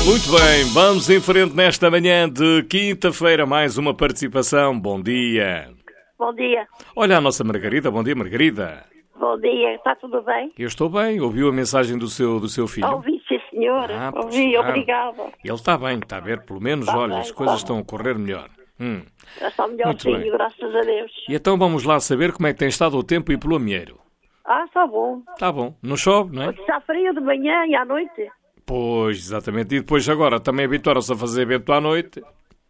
Muito bem, vamos em frente nesta manhã de quinta-feira, mais uma participação. Bom dia. Bom dia. Olha a nossa Margarida. Bom dia, Margarida. Bom dia, está tudo bem? Eu estou bem. Ouviu a mensagem do seu filho? Ouvi, sim, senhor. Ouvi, claro. Obrigada. Ele está bem, está a ver, pelo menos, Está olha, bem, as coisas está estão a correr melhor. Já está Muito melhorzinho, bem. graças a Deus. E então vamos lá saber como é que tem estado o tempo e pelo Amieiro. Está bom. Está bom, não chove, não é? Está frio de manhã e à noite? Pois, exatamente. E depois agora também habituaram-se a fazer vento à noite.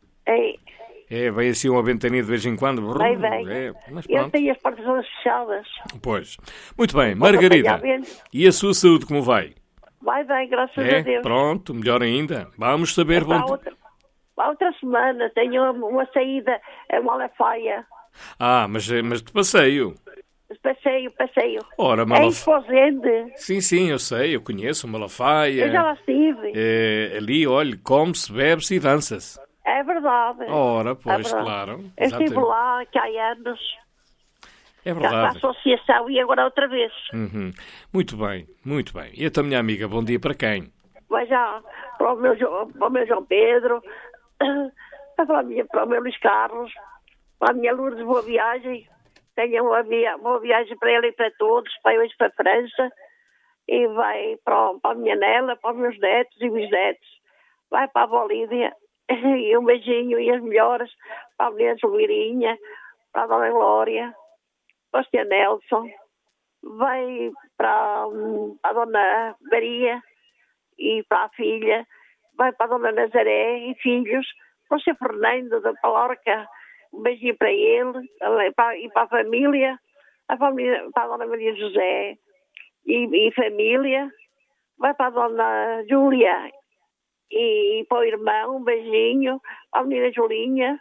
Vem assim uma ventania de vez em quando. Vem. Mas Eu pronto. tenho as portas todas fechadas. Pois. Muito bem, Margarida. apanhar vento. E a sua saúde como vai? Vai bem, graças a Deus. Pronto, melhor ainda. Vamos saber. Para a outra semana tenho uma saída a Malafaia. Mas de passeio. Passeio. Ora, É Esposende. Sim, eu sei, eu conheço Malafaia. Eu já lá estive. Ali, olha, come-se, bebe-se e dança-se. É verdade. Ora, pois, É verdade. claro. Eu estive lá que há anos. É Já para a verdade. associação e agora outra vez. Muito bem. E a tua minha amiga, bom dia para quem? Vai já para o meu João Pedro, para o meu Luís Carlos, para a minha Lourdes, boa viagem. Tenha uma boa viagem para ele e para todos, para hoje para a França. E vai para a minha Nela, para os meus netos e bisnetos. Vai para a Bolívia. E um beijinho e as melhoras para a mulher Joeirinha, para a Dona Glória, para o Sr. Nelson. Vai para a Dona Maria e para a filha. Vai para a Dona Nazaré e filhos. Para o Sr. Fernando da Palorca. Um beijinho para ele e para a família, para a Dona Maria José e família. Vai para a Dona Júlia e para o irmão, um beijinho, para a menina Julinha.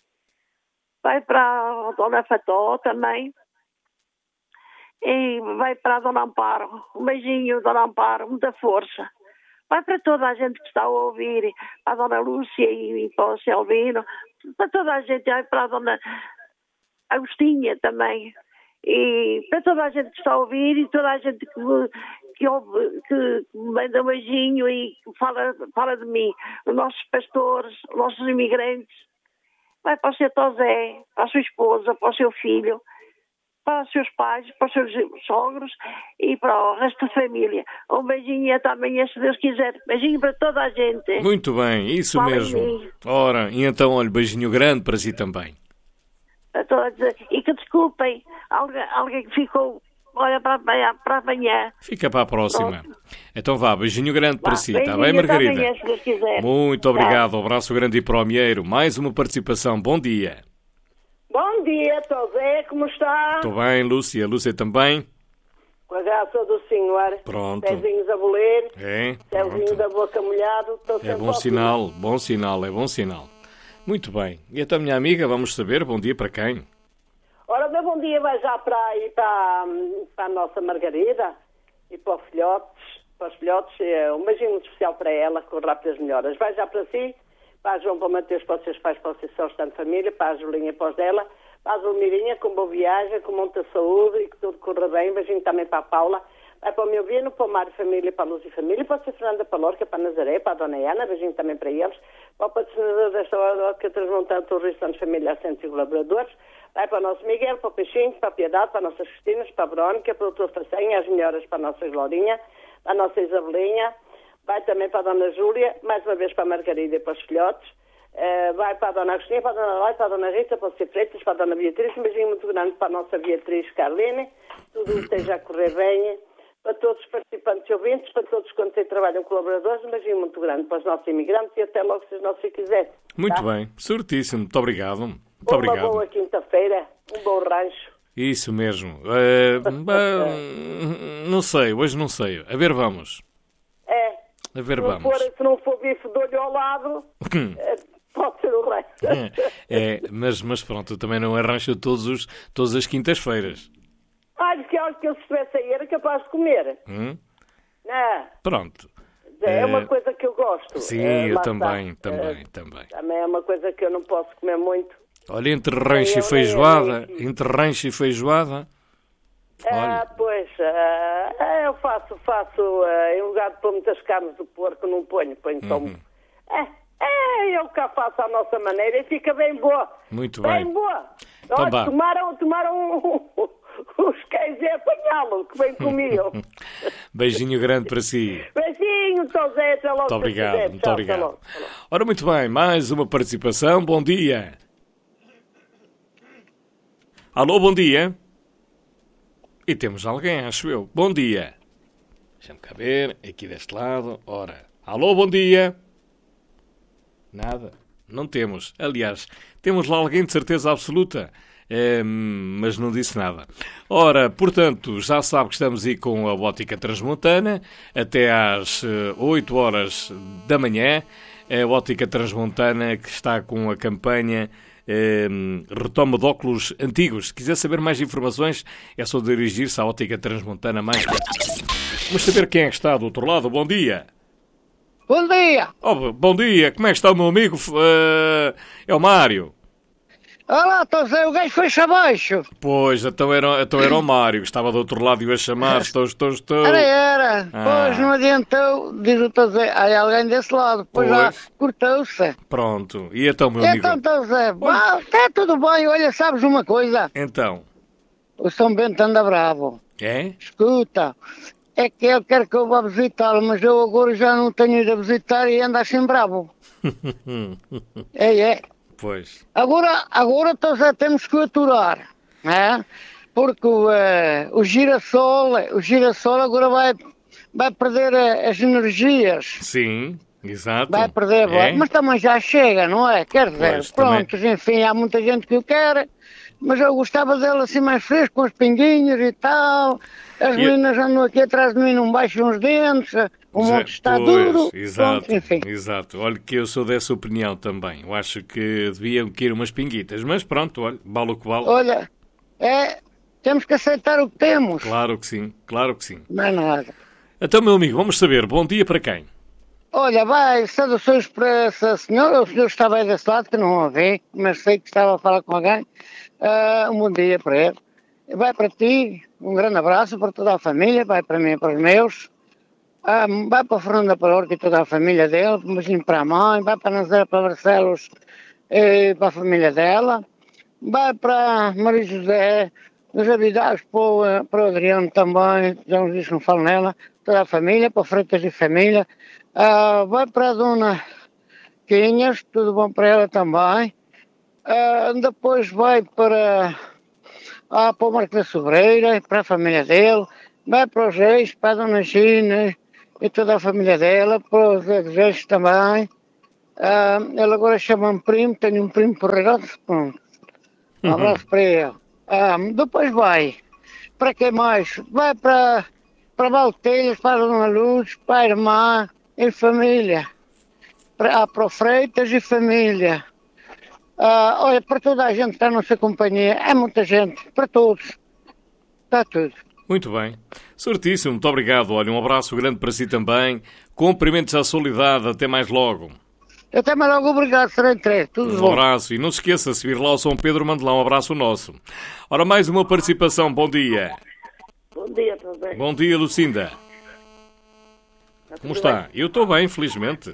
Vai para a Dona Fató também. E vai para a Dona Amparo, um beijinho, Dona Amparo, muita força. Vai para toda a gente que está a ouvir, para a Dona Lúcia e para o Selvino, para toda a gente, vai para a Dona Agostinha também, e para toda a gente que está a ouvir e toda a gente que ouve, que me manda um beijinho e que fala de mim, os nossos pastores, os nossos imigrantes. Vai para o Sr. Tosé, para a sua esposa, para o seu filho, para os seus pais, para os seus sogros e para o resto da família. Um beijinho e até amanhã, se Deus quiser. Beijinho para toda a gente. Muito bem, isso Fala mesmo. em mim. Ora, e então, olha, beijinho grande para si também. A todos. E que desculpem alguém que ficou, olha, para amanhã. Fica para a próxima. Pronto. Então vá, beijinho grande para si, está Beijinho bem, até Margarida? amanhã, se Deus quiser. Muito obrigado, abraço grande e para o Amieiro. Mais uma participação, bom dia. Bom dia, Tosé, como está? Estou bem, Lúcia também? Com a graça do Senhor. Pronto. Pezinhos a boler, Pronto. Cezinho da boca molhado. É bom sinal. Muito bem. E então, minha amiga, vamos saber, bom dia para quem? Ora, meu bom dia vai já para a nossa Margarida e para os filhotes, um beijinho muito especial para ela, com rápidas melhoras. Vai já para si, para a João, para o Mateus, para os seus pais, para o seu restante família, para a Julinha, para os dela, para a Zulmirinha, com boa viagem, com muita saúde e que tudo corra bem. Um beijinho também para a Paula, vai para o meu Vino, para o Mário Família, para a Luz e Família, para a Sra. Fernanda Palorca, para a Nazaré, para a Dona Ana, beijinho também para eles, para o patrocinador desta hora, que transmontando todos os restantes família, assentes e colaboradores, vai para o nosso Miguel, para o Peixinho, para a Piedade, para as nossas Cristinas, para a Verónica, para o Dr. Facenha, as melhoras para a nossa Glorinha, para a nossa Isabelinha, vai também para a Dona Júlia, mais uma vez para a Margarida e para os filhotes, vai para a Dona Agostinha, para a Dona Lóia, para a Dona Rita, para o Sr. Freitas, para a Dona Beatriz, um beijinho muito grande para a nossa Beatriz Carline, tudo esteja a correr bem, para todos os participantes e ouvintes, para todos quantos aí trabalham colaboradores, um beijinho muito grande para os nossos imigrantes e até logo, se nós quiser. Muito bem, certíssimo, muito obrigado. Uma boa quinta-feira, um bom rancho. Isso mesmo. Não sei, hoje não sei. A ver, vamos. A ver, vamos. Se não for bife de olho ao lado, pode ser o resto. Mas pronto, também não é rancho todas as quintas-feiras. Olha, que eu se estivesse aí era capaz de comer. Não. Pronto. É uma coisa que eu gosto. Sim, eu também. Também é uma coisa que eu não posso comer muito. Olha, entre rancho e feijoada, Pois, eu faço em lugar de pôr muitas carnes do porco, não ponho só... Eu cá faço à nossa maneira e fica bem boa. Muito bem. Bem boa. Então, Olha, tomaram os cães e apanhá-lo, que bem comiam. Beijinho grande para si. Beijinho, São Zé, até logo. Muito obrigado, muito Tchau, obrigado. até logo. Ora, muito bem, mais uma participação. Bom dia. Alô, bom dia. E temos alguém, acho eu. Bom dia. Deixa-me cá ver, aqui deste lado. Ora, alô, bom dia. Nada, não temos. Aliás, temos lá alguém de certeza absoluta, mas não disse nada. Ora, portanto, já sabe que estamos aí com a Ótica Transmontana até às 8 horas da manhã. A Ótica Transmontana que está com a campanha retoma de óculos antigos. Se quiser saber mais informações, é só dirigir-se à Ótica Transmontana mais. Vamos saber quem é que está do outro lado. Bom dia. Bom dia! Bom dia, como é que está o meu amigo? É o Mário. Olá, Zé, o gajo foi-se abaixo. Pois, então era o Mário, que estava do outro lado e eu a chamar. Estou. Era. Pois, não adiantou, diz o Zé. Há alguém desse lado, pois já cortou-se. Pronto, e então, meu amigo? Então, Zé, está tudo bem, olha, sabes uma coisa? Então? O São Bento anda bravo. É? Escuta, é que ele quer que eu vá visitá-lo, mas eu agora já não tenho ido a visitar e anda assim bravo. É. Pois. Agora já temos que aturar, né? Porque o girassol agora vai perder as energias. Sim, exato. Vai perder, mas também já chega, não é? Quer dizer, pois, pronto, também. Enfim, há muita gente que o quer, mas eu gostava dele assim mais fresco, com os pinguinhos e tal. As meninas andam aqui atrás de mim, não baixam os dentes, o monte está duro. Exato, pronto, enfim. Exato. Olha que eu sou dessa opinião também. Eu acho que deviam ir umas pinguitas, mas pronto, olha, vale o que vale. Olha, temos que aceitar o que temos. Claro que sim. Não é nada. Então, meu amigo, vamos saber, bom dia para quem? Olha, saudações para essa senhora, o senhor estava aí desse lado, que não a vi, mas sei que estava a falar com alguém. Um bom dia para ele. Vai para ti, um grande abraço para toda a família, vai para mim e para os meus. Vai para a Fernanda Palorca e toda a família dele, um beijinho para a mãe, vai para Nazaré, para Barcelos e para a família dela. Vai para Maria José, dos Abidados, para o Adriano também, já uns dias que não falo nela, toda a família, para o Freitas e família. Vai para a Dona Quinhas, tudo bom para ela também. Depois vai para o Marco da Sobreira, para a família dele. Vai para os Reis, para a Dona Gina e toda a família dela, para os Reis também. Ele agora chama-me primo, tenho um primo porreiro, pronto. Um abraço para ele. Depois vai, para quem mais? Vai para Valtelhas, para a Dona Luz, para a irmã e família. Para o Freitas e família. Olha, para toda a gente que está na nossa companhia, é muita gente, para todos. Está tudo. Muito bem. Certíssimo, muito obrigado. Olha, um abraço grande para si também. Cumprimentos à solidariedade. Até mais logo. Até mais logo, obrigado, será entregue. Tudo bom. Um abraço. E não se esqueça, se vir lá ao São Pedro, mande lá um abraço nosso. Ora, mais uma participação. Bom dia. Bom dia, tudo bem? Bom dia, Lucinda. Como está? Bem? Eu estou bem, felizmente.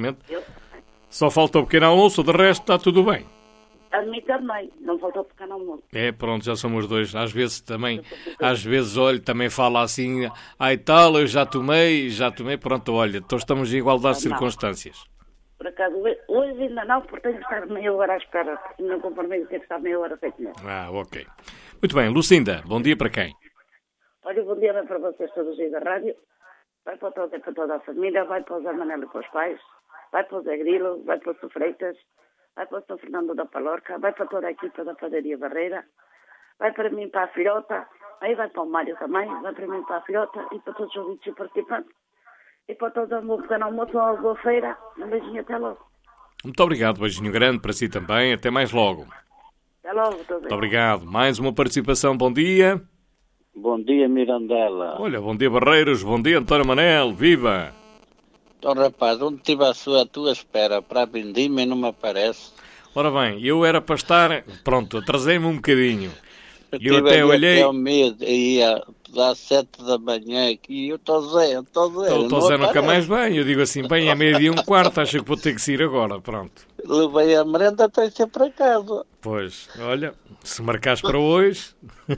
Só falta o pequeno almoço, de resto está tudo bem. A mim também, não faltou pequeno almoço. Pronto, já somos dois. Às vezes, olha, também fala assim, tal, eu já tomei, pronto, olha, então estamos em igualdade de circunstâncias. Por acaso, hoje ainda não, porque tenho que estar meia hora à espera, porque não conformei ter que estar meia hora sem comer. Ok. Muito bem, Lucinda, bom dia para quem? Olha, bom dia para vocês todos aí da rádio. Vai para toda a família, vai para o Zé Manel e para os pais, vai para o Zé Grilo, vai para o São Freitas, vai para o São Fernando da Palorca, vai para toda a equipa da Padaria Barreira, vai para mim para a filhota, aí vai para o Mário também, vai para mim para a filhota e para todos os ouvintes e participantes. E para todos o meu pequeno almoço, uma boa feira, um beijinho, até logo. Muito obrigado, beijinho grande para si também, até mais logo. Até logo, muito obrigado. Mais uma participação, bom dia. Bom dia, Mirandela. Olha, bom dia, Barreiros, bom dia, António Manel, viva! Então, rapaz, onde estive à tua espera para a vindima e não me aparece? Ora bem, eu era para estar... Pronto, atrasei-me um bocadinho. Eu até olhei... Até ao medo, ia às 7 da manhã aqui, eu estou Zé. Estou Zé, nunca mais bem. Eu digo assim, bem, é 12:15, acho que vou ter que sair agora, pronto. Levei a merenda até ser para casa. Pois, olha, se marcares para hoje...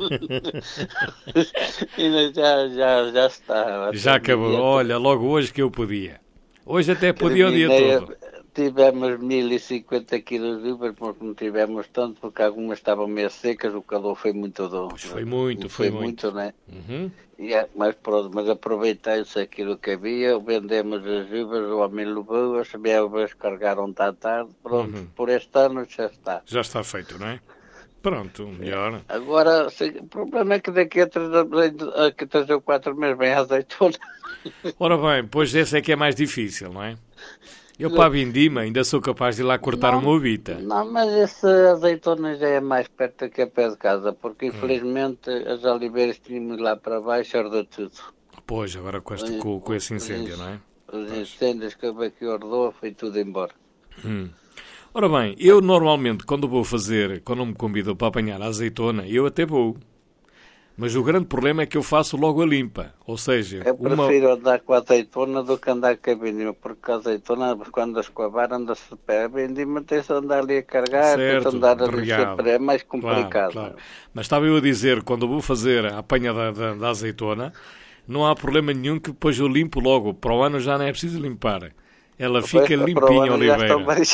já está. Já acabou. Olha, logo hoje que eu podia. Hoje até podia o dia todo. Tivemos 1050 quilos de uvas, mas não tivemos tanto, porque algumas estavam meio secas, o calor foi muito duro. Foi muito, né? Uhum. Mas pronto, mas aproveitei-se aquilo que havia, vendemos as uvas, o homem levou, as uvas carregaram-te à tarde, pronto, por este ano já está. Já está feito, não é? Pronto, melhor. Agora, o problema é que daqui a 3 ou 4 meses vem a azeitona. Ora bem, pois esse é que é mais difícil, não é? Eu para a vindima ainda sou capaz de ir lá cortar uma uvita. Não, mas esse azeitona já é mais perto aqui a pé de casa, porque infelizmente as oliveiras tínhamos lá para baixo, ardeu tudo. Pois, agora com esse incêndio, não é? Os incêndios que aqui ardou, foi tudo embora. Ora bem, eu normalmente quando me convidam para apanhar a azeitona, eu até vou. Mas o grande problema é que eu faço logo a limpa, ou seja... Eu prefiro andar com a azeitona do que andar com a vindima, porque a azeitona, quando a escovar, anda-se de pé. A vindima tem-se de andar ali a carregar, tem-se de andar a descer, é mais complicado. Claro. Mas estava eu a dizer, quando vou fazer a apanha da azeitona, não há problema nenhum que depois eu limpo logo. Para o ano já não é preciso limpar. Ela fica limpinha, a oliveira.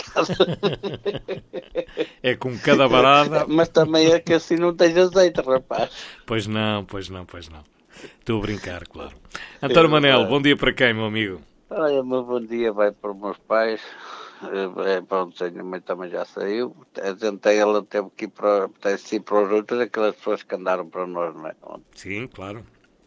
É com cada varada. Mas também é que assim não tens azeite, rapaz. Pois não. Estou a brincar, claro. António Manel, bom dia para quem, meu amigo? Olha, meu bom dia vai para os meus pais. Pronto, a minha mãe também já saiu. Ela teve que ir para os outros, aquelas pessoas que andaram para nós, não é? Sim, claro.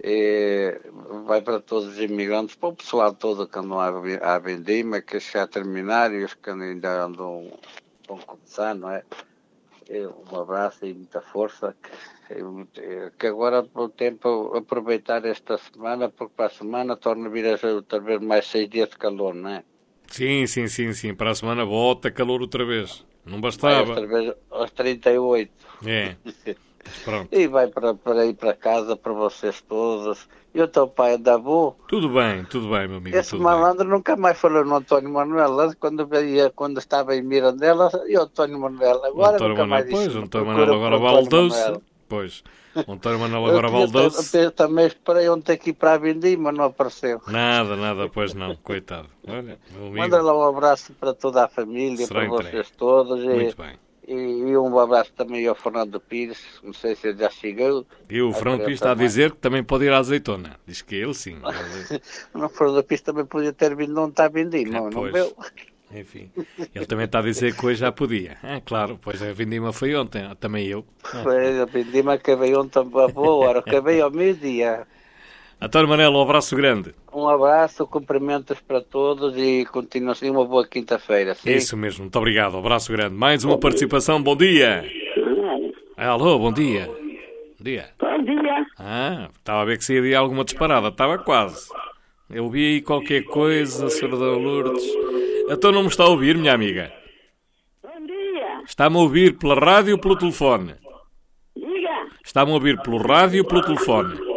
Vai para todos os imigrantes, para o pessoal todo que andam à vindima, que já terminaram e os que ainda andam vão começar, não é? Um abraço e muita força, que agora o tempo aproveitar esta semana, porque para a semana torna a vir outra vez mais 6 dias de calor, não é? Sim, para a semana volta calor outra vez, não bastava. Outra vez aos 38. É. Pronto. E vai para ir para casa, para vocês todos. E o teu pai ainda vou. Tudo bem, meu amigo. Esse malandro nunca mais falou no António Manuel. Quando estava em Mirandela, e o António Manuel. Agora António nunca Manuel, mais disse. Pois, o António Manuel agora baldou-se. Pois, o António Manuel agora baldou-se. Eu também esperei ontem aqui para a vindima, mas não apareceu. Nada, pois não, coitado. Olha, meu amigo. Manda lá um abraço para toda a família, Será para vocês todos. Muito bem. E um abraço também ao Fernando Pires, não sei se ele já chegou. E o Fernando Pires está a dizer que também pode ir à azeitona. Diz que ele sim. O Fernando Pires também podia ter vindo, não está vendido, não viu? Enfim, ele também está a dizer que hoje já podia. Claro, pois a vindima foi ontem, também eu. Foi a vindima, acabei ontem a boa hora, acabei ao meio-dia. António Manel, um abraço grande. Um abraço, cumprimentos para todos e continuação uma boa quinta-feira. Sim? Isso mesmo, muito obrigado, um abraço grande. Mais uma participação, bom dia. Alô, bom dia. Bom dia. Estava a ver que saía de alguma disparada, estava quase. Eu vi aí qualquer coisa, Sra. Dona Lourdes. Então não me está a ouvir, minha amiga? Bom dia. Está-me a ouvir pela rádio ou pelo telefone? Diga. Está-me a ouvir pelo rádio ou pelo telefone?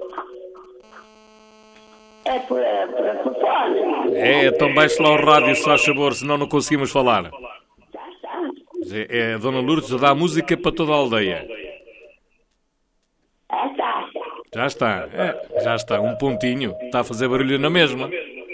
É por telefone. Então baixe lá o rádio, se faz favor, senão não conseguimos falar. Já está. A Dona Lourdes dá música para toda a aldeia. Já está, um pontinho. Está a fazer barulho na mesma.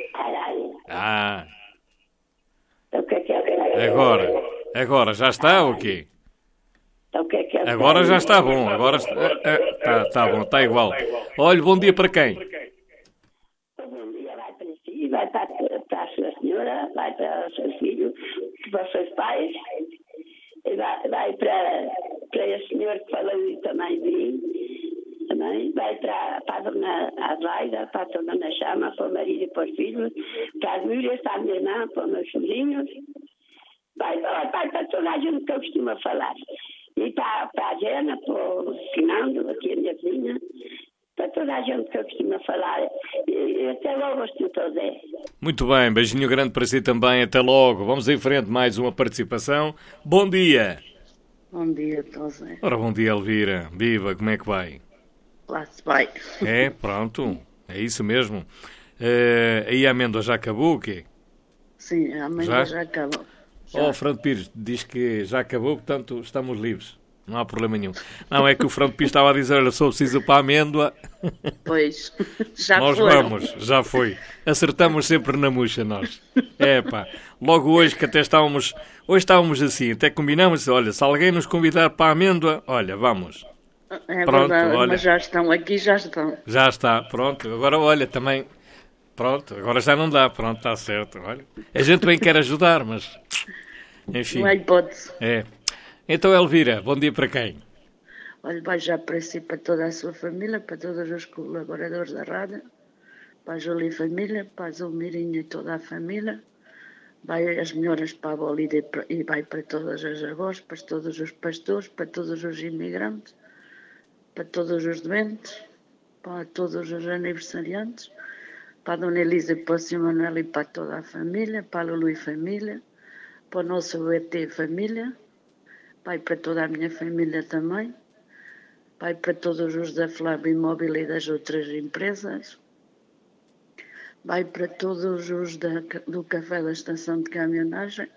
Então o que é? Agora já está ou quê? Então o que é? Agora já está bom, agora está bom, está igual. Olha, bom dia para quem? Bom dia vai para si, vai para a sua senhora, vai para o seu filho, para os seus pais, e vai para esse senhor que falou também de mim, também, vai para a dona Adelaida, para a dona Chama, para o marido e para os filhos, para as mulheres, para a minha irmã, para os meus sobrinhos, vai para toda a gente que eu costumo falar. E para a Jana, para o Fernando, aqui a minha vizinha, para toda a gente que eu costumo falar. E até logo, Sr. Zé. Muito bem, beijinho grande para si também, até logo. Vamos em frente, mais uma participação. Bom dia. Bom dia, José. Ora, bom dia, Elvira. Viva, como é que vai? Lá se vai. É, pronto. É isso mesmo. Aí a amêndoa já acabou o quê? Sim, a amêndoa já acabou. O Fernando Pires diz que já acabou, portanto estamos livres. Não há problema nenhum. Não, é que o Fernando Pires estava a dizer, olha, só preciso para a amêndoa. Pois, já nós foram. Vamos, já foi. Acertamos sempre na murcha, nós. É pá, logo hoje que até estávamos assim, até combinamos, olha, se alguém nos convidar para a amêndoa, olha, vamos. É pronto, verdade, olha. mas já estão aqui, já estão. Já está, pronto. Agora, olha, também, pronto, agora já não dá, pronto, está certo, olha. A gente bem quer ajudar, mas, enfim. Não há hipótese. É. Então, Elvira, bom dia para quem? Olha, vai já para si, para toda a sua família, para todos os colaboradores da rádio, para a Júlia e família, para a Zulmirinha e toda a família, vai as melhoras para a Bolívia e vai para todas as avós, para todos os pastores, para todos os imigrantes, para todos os doentes, para todos os aniversariantes, para a Dona Elisa e para o Sr. Manuel e para toda a família, para a Lulu e família, para o nosso ET e família, vai para toda a minha família também, vai para todos os da Flávio Imóvel e das outras empresas, vai para todos os do Café da Estação de Caminhonagem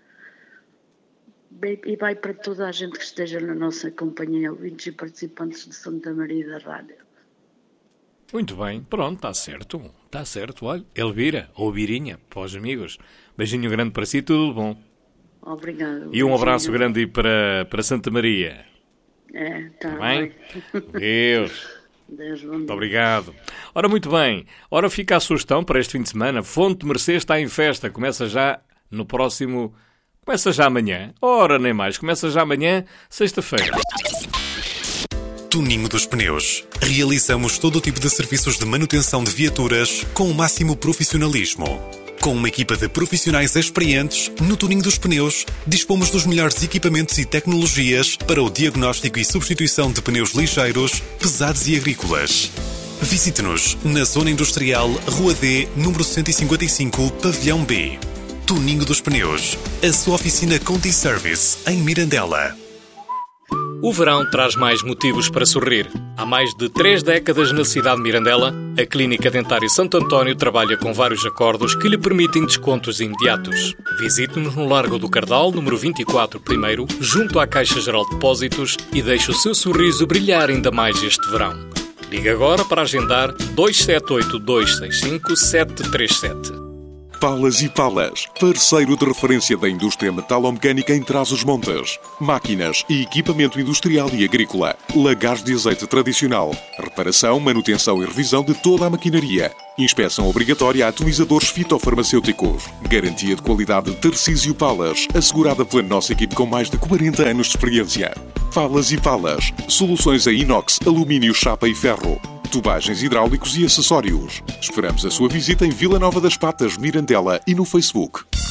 e vai para toda a gente que esteja na nossa companhia, ouvintes e participantes de Santa Maria da Rádio. Muito bem, pronto, está certo, olha, Elvira, ou Virinha, para os amigos, beijinho grande para si, tudo bom. Obrigado. E um abraço grande para Santa Maria. Está bem? Deus. Deus, muito obrigado. Ora, muito bem. Ora, fica a sugestão para este fim de semana. Fonte de Mercê está em festa. Começa já no próximo... Começa já amanhã. Ora, nem mais. Começa já amanhã, sexta-feira. Tuninho dos Pneus. Realizamos todo o tipo de serviços de manutenção de viaturas com o máximo profissionalismo. Com uma equipa de profissionais experientes, no Tuninho dos Pneus, dispomos dos melhores equipamentos e tecnologias para o diagnóstico e substituição de pneus ligeiros, pesados e agrícolas. Visite-nos na Zona Industrial, Rua D, número 155, Pavilhão B. Tuninho dos Pneus, a sua oficina Conti Service, em Mirandela. O verão traz mais motivos para sorrir. Há mais de 3 décadas na cidade de Mirandela, a Clínica Dentária Santo António trabalha com vários acordos que lhe permitem descontos imediatos. Visite-nos no Largo do Cardal, número 24, primeiro, junto à Caixa Geral de Depósitos e deixe o seu sorriso brilhar ainda mais este verão. Ligue agora para agendar 278-265-737. Palas e Palas, parceiro de referência da indústria metalomecânica em Trás-os-Montes. Máquinas e equipamento industrial e agrícola. Lagares de azeite tradicional. Reparação, manutenção e revisão de toda a maquinaria. Inspeção obrigatória a atomizadores fitofarmacêuticos. Garantia de qualidade Tarcísio Palas, assegurada pela nossa equipe com mais de 40 anos de experiência. Palas e Palas, soluções a inox, alumínio, chapa e ferro. Tubagens hidráulicos e acessórios. Esperamos a sua visita em Vila Nova das Patas, Mirandela e no Facebook.